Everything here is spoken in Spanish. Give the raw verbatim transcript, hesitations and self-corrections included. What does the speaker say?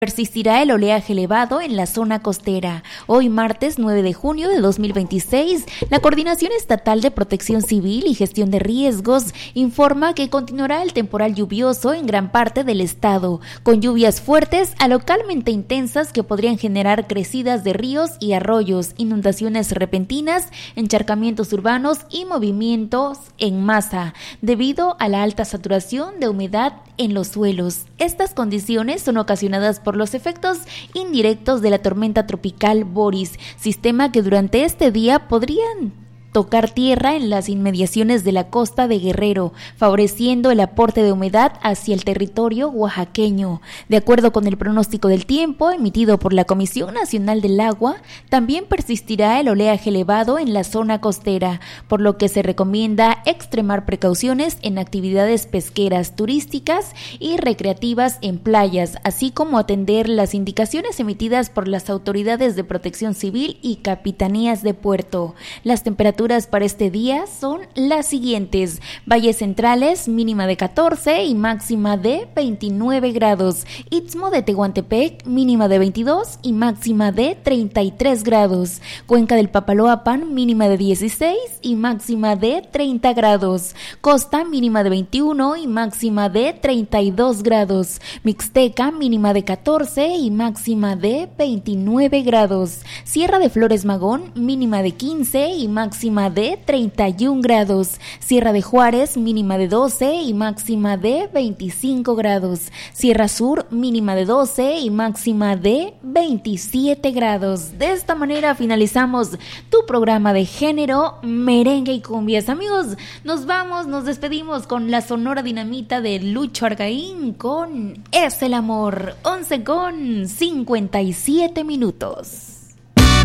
Persistirá el oleaje elevado en la zona costera. Hoy martes nueve de junio de dos mil veintiséis, la Coordinación Estatal de Protección Civil y Gestión de Riesgos informa que continuará el temporal lluvioso en gran parte del estado, con lluvias fuertes a localmente intensas que podrían generar crecidas de ríos y arroyos, inundaciones repentinas, encharcamientos urbanos y movimientos en masa, debido a la alta saturación de humedad en los suelos. Estas condiciones son ocasionadas por los efectos indirectos de la tormenta tropical Boris, sistema que durante este día podrían tocar tierra en las inmediaciones de la costa de Guerrero, favoreciendo el aporte de humedad hacia el territorio oaxaqueño. De acuerdo con el pronóstico del tiempo emitido por la Comisión Nacional del Agua, también persistirá el oleaje elevado en la zona costera, por lo que se recomienda extremar precauciones en actividades pesqueras, turísticas y recreativas en playas, así como atender las indicaciones emitidas por las autoridades de protección civil y capitanías de puerto. Las temperaturas para este día son las siguientes: Valles Centrales, mínima de catorce y máxima de veintinueve grados. Istmo de Tehuantepec, mínima de veintidós y máxima de treinta y tres grados. Cuenca del Papaloapan, mínima de dieciséis y máxima de treinta grados. Costa, mínima de veintiuno y máxima de treinta y dos grados. Mixteca, mínima de catorce y máxima de veintinueve grados. Sierra de Flores Magón, mínima de quince y máxima de treinta y un grados. Sierra de Juárez, mínima de doce y máxima de veinticinco grados. Sierra Sur, mínima de doce y máxima de veintisiete grados. De esta manera finalizamos tu programa de género, merengue y cumbias. Amigos, nos vamos, nos despedimos con la Sonora Dinamita de Lucho Argaín con Es el Amor. once con cincuenta y siete minutos.